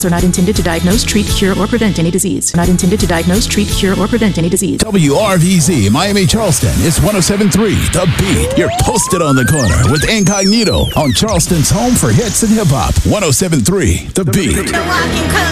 Are not intended to diagnose, treat, cure, or prevent any disease. Not intended to diagnose, treat, cure, or prevent any disease. WRVZ Miami Charleston is 107.3 The Beat. You're posted on the corner with Incognito on Charleston's home for hits and hip hop. 107.3 The Beat.